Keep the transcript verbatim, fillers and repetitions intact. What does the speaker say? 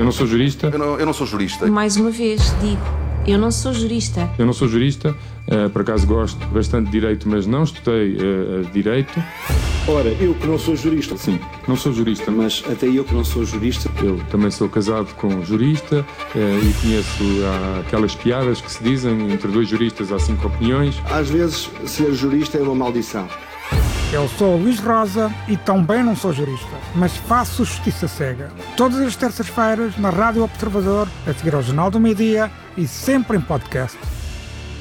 Eu não sou jurista. Eu não, eu não sou jurista. Mais uma vez, digo, eu não sou jurista. Eu não sou jurista, uh, por acaso gosto bastante de direito, mas não estudei uh, direito. Ora, eu que não sou jurista. Sim, não sou jurista, mas até eu que não sou jurista. Eu também sou casado com um jurista uh, e conheço uh, aquelas piadas que se dizem entre dois juristas há cinco opiniões. Às vezes, ser jurista é uma maldição. Eu sou Luís Rosa e também não sou jurista, mas faço justiça cega. Todas as terças-feiras na Rádio Observador, a seguir ao Jornal do Meio-Dia e sempre em podcast.